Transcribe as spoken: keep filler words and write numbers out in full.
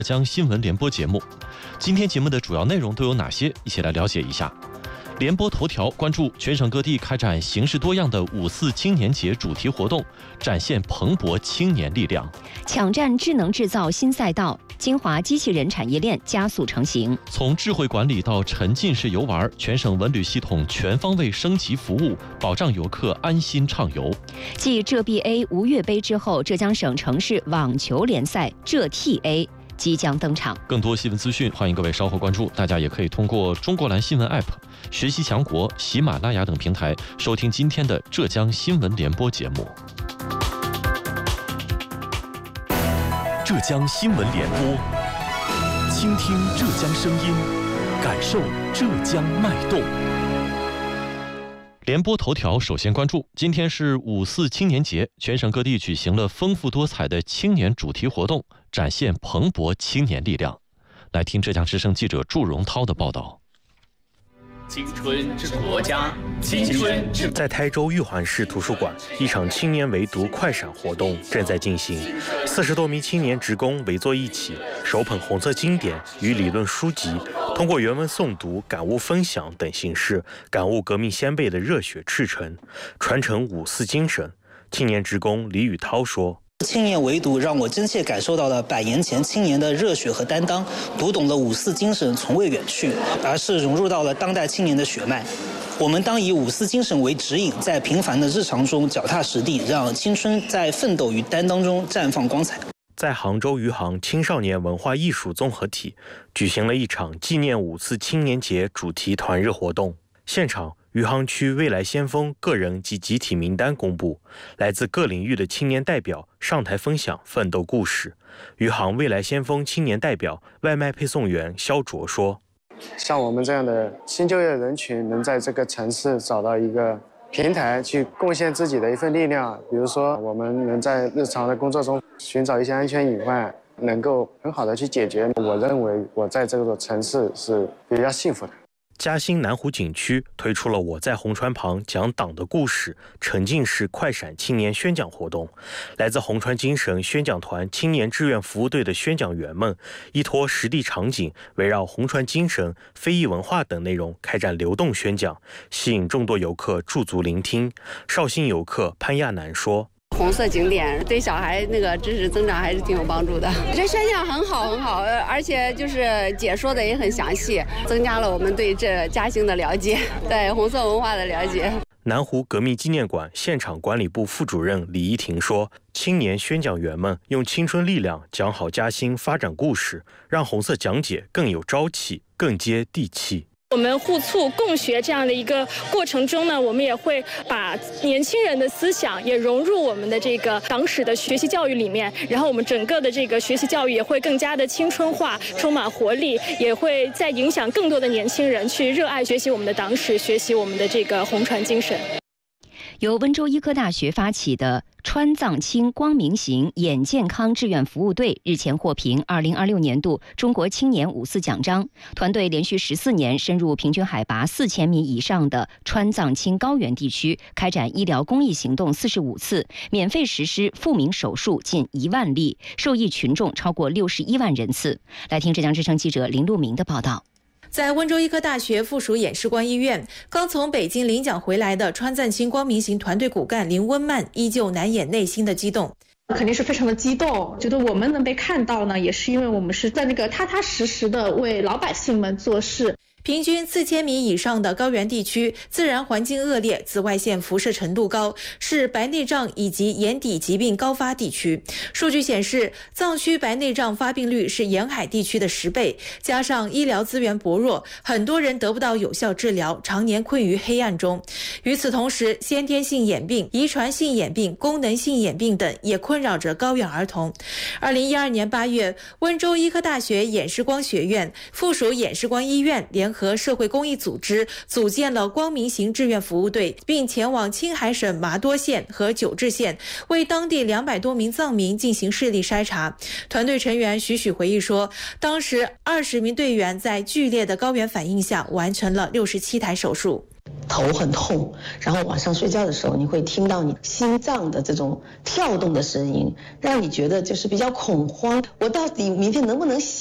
浙江新闻联播节目。今天节目的主要内容都有哪些？一起来了解一下。联播头条关注全省各地开展形式多样的五四青年节主题活动，展现蓬勃青年力量。 抢占智能制造新赛道，金华机器人产业链加速成型。 从智慧管理到沉浸式游玩，全省文旅系统全方位升级服务，保障游客安心畅游。 继浙 B A 吴越杯之后，浙江省城市网球联赛浙 T A即将登场。 更多新闻资讯，欢迎各位稍后关注。大家也可以通过中国蓝新闻 App、学习强国、喜马拉雅等平台收听今天的浙江新闻联播节目。浙江新闻联播，倾听浙江声音，感受浙江脉动。联播头条首先关注，今天是五四青年节，全省各地举行了丰富多彩的青年主题活动，展现蓬勃青年力量。来听浙江之声记者祝荣涛的报道。 青春之国家，青春之…… 在台州玉环市图书馆，一场青年围读快闪活动正在进行。四十多名青年职工围坐一起，手捧红色经典与理论书籍，通过原文诵读、感悟分享等形式，感悟革命先辈的热血赤诚，传承五四精神。青年职工李宇涛说：“ 青年围读让我真切感受到了百年前青年的热血和担当，读懂了五四精神从未远去，而是融入到了当代青年的血脉。我们当以五四精神为指引，在平凡的日常中脚踏实地，让青春在奋斗与担当中绽放光彩。” 在杭州余杭青少年文化艺术综合体举行了一场纪念五四青年节主题团日活动，现场余杭区未来先锋个人及集体名单公布，来自各领域的青年代表上台分享奋斗故事。余杭未来先锋青年代表外卖配送员肖卓说：“ 像我们这样的新就业人群，能在这个城市找到一个平台去贡献自己的一份力量，比如说我们能在日常的工作中寻找一些安全隐患，能够很好的去解决。我认为我在这个城市是比较幸福的。” 嘉兴南湖景区推出了我在红船旁讲党的故事沉浸式快闪青年宣讲活动，来自红船精神宣讲团青年志愿服务队的宣讲员们依托实地场景，围绕红船精神、非遗文化等内容开展流动宣讲，吸引众多游客驻足聆听。绍兴游客潘亚楠说：“ 红色景点对小孩那个知识增长还是挺有帮助的。这宣讲很好很好，而且就是解说的也很详细，增加了我们对这嘉兴的了解，对红色文化的了解。” 南湖革命纪念馆现场管理部副主任李怡婷说：“青年宣讲员们用青春力量讲好嘉兴发展故事，让红色讲解更有朝气，更接地气。” 我们互促共学这样的一个过程中呢，我们也会把年轻人的思想也融入我们的这个党史的学习教育里面，然后我们整个的这个学习教育也会更加的青春化，充满活力，也会再影响更多的年轻人去热爱学习我们的党史，学习我们的这个红船精神。 由温州医科大学发起的川藏青光明行眼健康志愿服务队日前获评二零二六年度中国青年五四奖章。团队连续十四年深入平均海拔四千米以上的川藏青高原地区，开展医疗公益行动四十五次，免费实施复明手术近一万例，受益群众超过六十一万人次。来听浙江之声记者林路明的报道。 在温州医科大学附属眼视光医院，刚从北京领奖回来的川藏青光明行团队骨干林温曼依旧难掩内心的激动。 肯定是非常的激动，觉得我们能被看到呢，也是因为我们是在那个踏踏实实的为老百姓们做事。 平均四千米以上的高原地区，自然环境恶劣，紫外线辐射程度高，是白内障以及眼底疾病高发地区。数据显示，藏区白内障发病率是沿海地区的十倍，加上医疗资源薄弱，很多人得不到有效治疗，常年困于黑暗中。与此同时，先天性眼病、遗传性眼病、功能性眼病等也困扰着高原儿童。二零一二年八月，温州医科大学眼视光学院附属眼视光医院联和社会公益组织组建了光明行志愿服务队，并前往青海省麻多县和九治县，为当地两百多名藏民进行视力筛查。团队成员许许回忆说，当时二十名队员在剧烈的高原反应下完成了六十七台手术。 头很痛，然后晚上睡觉的时候，你会听到你心脏的这种跳动的声音，让你觉得就是比较恐慌。我到底明天能不能醒？